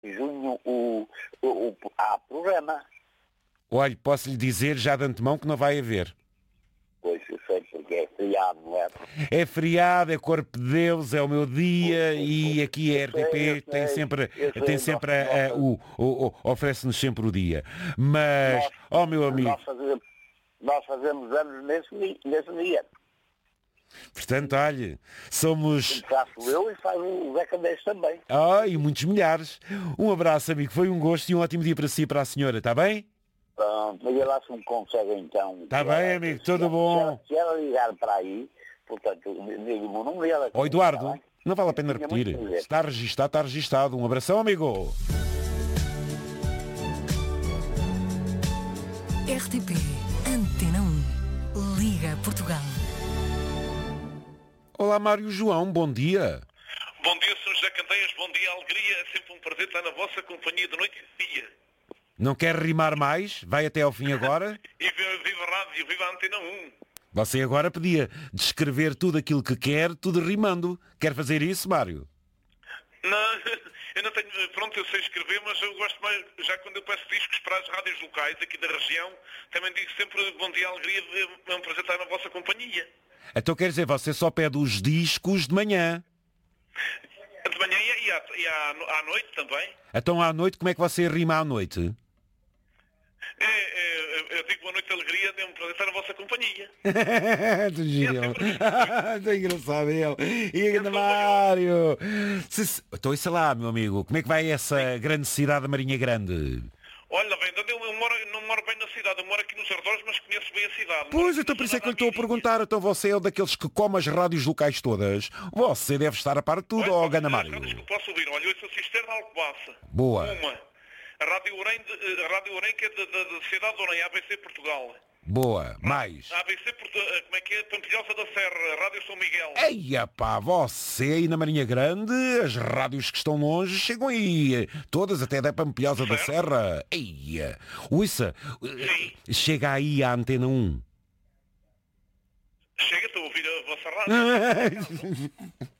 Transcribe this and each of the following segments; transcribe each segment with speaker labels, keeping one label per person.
Speaker 1: junho há programa.
Speaker 2: Olha, posso lhe dizer já de antemão que não vai haver.
Speaker 1: Pois eu sei, porque é feriado, não é?
Speaker 2: É feriado, é Corpo de Deus, é o meu dia e aqui a
Speaker 1: Eu sei,
Speaker 2: RTP tem sempre, oferece-nos sempre o dia. Mas,
Speaker 1: nós,
Speaker 2: ó meu amigo,
Speaker 1: nós fazemos anos nesse dia.
Speaker 2: portanto, olha, somos...
Speaker 1: Faço eu e faz o Zé Candeias também.
Speaker 2: E muitos milhares. Um abraço, amigo, foi um gosto e um ótimo dia para si e para a senhora, está bem?
Speaker 1: Pronto, mas lá se me consegue então.
Speaker 2: Está bem, amigo, tudo bom.
Speaker 1: Se ela ligar para aí, portanto, digo o número e ela...
Speaker 2: Ó Eduardo, não vale a pena repetir. Está registado, está registado. Um abração, amigo.
Speaker 3: RTP Antena 1 Liga Portugal.
Speaker 2: Olá, Mário João, bom dia.
Speaker 4: Bom dia, Sr. José Candeias, bom dia, alegria. É sempre um prazer estar na vossa companhia de noite e de dia.
Speaker 2: Não quer rimar mais? Vai até ao fim agora?
Speaker 4: E viva a rádio, viva a Antena 1.
Speaker 2: Você agora podia descrever tudo aquilo que quer, tudo rimando. Quer fazer isso, Mário?
Speaker 4: Não, eu não tenho... Pronto, eu sei escrever, mas eu gosto mais... Já quando eu peço discos para as rádios locais aqui da região, também digo sempre bom dia, alegria. É um prazer estar na vossa companhia.
Speaker 2: Então quer dizer, você só pede os discos de manhã?
Speaker 4: De manhã e à noite também.
Speaker 2: Então à noite, como é que você rima à noite?
Speaker 4: Eu digo boa noite, alegria, é um prazer estar na vossa companhia.
Speaker 2: Tu giro ele. Estou engraçado ele. E ainda Mário. Então isso lá, meu amigo, como é que vai essa grande cidade da Marinha Grande?
Speaker 4: Olha, bem, eu não moro bem na cidade, eu moro aqui nos arredores, mas conheço bem a cidade.
Speaker 2: Pois, então por isso é que eu lhe estou a perguntar. Então você é um daqueles que come as rádios locais todas. Você deve estar a par de tudo, ó Gana Mário.
Speaker 4: As rádios que eu posso ouvir, olha, eu sou Cisterna Alcobaça.
Speaker 2: Boa.
Speaker 4: Uma. A Rádio Orem, que é da cidade de Orem, ABC Portugal.
Speaker 2: Boa. Mais.
Speaker 4: A ABC, como é que é? Pampilhosa da Serra, Rádio São Miguel.
Speaker 2: Eia pá, você aí na Marinha Grande, as rádios que estão longe chegam aí. Todas até da Pampilhosa da Serra. Eia. Uissa, chega aí à Antena 1.
Speaker 4: Chega, estou a ouvir a vossa rádio.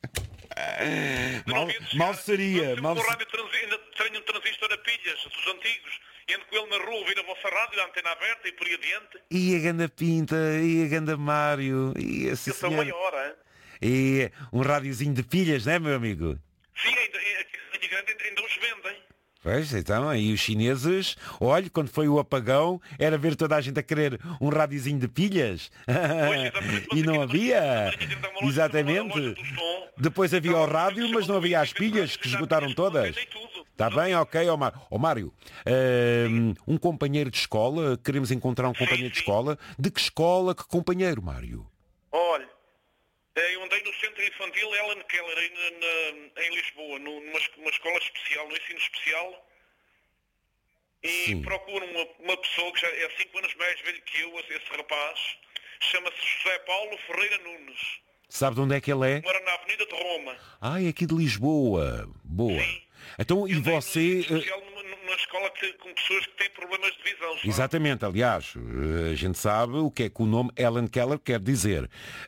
Speaker 2: Mal seria.
Speaker 4: O rádio tenho um transistor a pilhas, dos antigos, e ando com ele na rua ouvir a vossa rádio, a antena aberta e por aí adiante.
Speaker 2: E a ganda Pinta, e a ganda Mário, e esse
Speaker 4: eu
Speaker 2: senhor.
Speaker 4: Sou meia hora, hein?
Speaker 2: E um rádiozinho de pilhas, não é, meu amigo?
Speaker 4: Sim, ainda os vendem.
Speaker 2: Pois, então, aí os chineses, olha, quando foi o apagão, era ver toda a gente a querer um rádiozinho de pilhas.
Speaker 4: Pois,
Speaker 2: e não havia. Exatamente. Depois havia o rádio, mas não havia as pilhas, que esgotaram todas. Está bem, ok, ó Mário. Um companheiro de escola, queremos encontrar um companheiro de escola. De que escola, que companheiro, Mário?
Speaker 4: Olha, eu andei no Centro Infantil Ellen Keller, em Lisboa, numa escola especial, no ensino especial, e
Speaker 2: Sim.
Speaker 4: procuro uma pessoa que já é 5 anos mais velho que eu, esse rapaz, chama-se José Paulo Ferreira Nunes.
Speaker 2: Sabe de onde é que ele é?
Speaker 4: Mora na Avenida de Roma.
Speaker 2: É aqui de Lisboa. Boa.
Speaker 4: Sim.
Speaker 2: Então, e você...
Speaker 4: Especial numa escola com pessoas que têm problemas de visão. Sabe?
Speaker 2: Exatamente, aliás, a gente sabe o que é que o nome Ellen Keller quer dizer.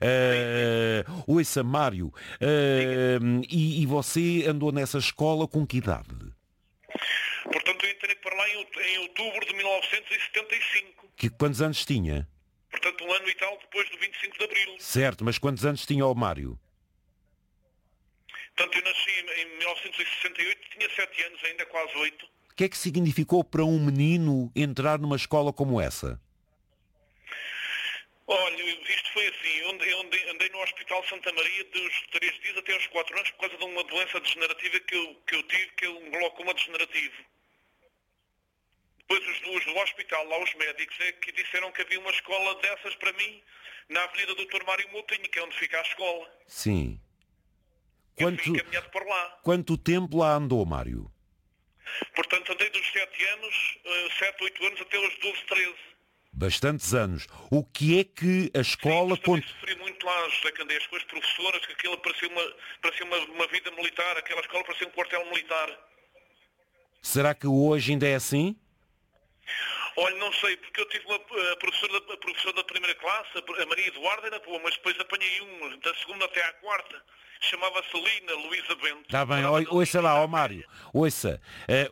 Speaker 2: Ouça, Mário, e você andou nessa escola com que idade?
Speaker 4: Portanto, eu entrei para lá em outubro de 1975.
Speaker 2: Quantos anos tinha?
Speaker 4: Portanto, um ano e tal depois do 25 de Abril.
Speaker 2: Certo, mas quantos anos tinha o Mário?
Speaker 4: Portanto, eu nasci em 1968, tinha 7 anos ainda, quase 8.
Speaker 2: O que é que significou para um menino entrar numa escola como essa?
Speaker 4: Olha, isto foi assim, eu andei no Hospital Santa Maria dos 3 dias até aos 4 anos por causa de uma doença degenerativa que eu tive, que é um glaucoma degenerativo. Depois os do hospital, lá os médicos, é que disseram que havia uma escola dessas para mim, na Avenida Dr. Mário Moutinho, que é onde fica a escola.
Speaker 2: Sim.
Speaker 4: Eu fui encaminhado por lá.
Speaker 2: Quanto tempo lá andou, Mário?
Speaker 4: Portanto, andei dos 7 anos, 7, 8 anos, até aos 12, 13.
Speaker 2: Bastantes anos. O que é que a escola...
Speaker 4: Sim, também sofri muito lá, José Candeias, com as professoras, que aquilo parecia uma vida militar, aquela escola parecia um quartel militar.
Speaker 2: Será que hoje ainda é assim?
Speaker 4: Olha, não sei, porque eu tive a professora da primeira classe, a Maria Eduarda, era boa, mas depois apanhei da segunda até à quarta. chamava-se Lina Luísa Bento.
Speaker 2: Está bem, ouça lá, ó Mário, ouça.